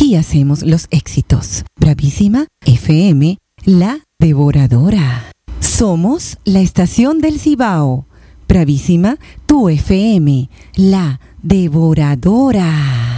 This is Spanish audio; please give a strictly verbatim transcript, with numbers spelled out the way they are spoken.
Aquí hacemos los éxitos. Bravísima F M, la devoradora. Somos la estación del Cibao. Bravísima, tu F M, la devoradora.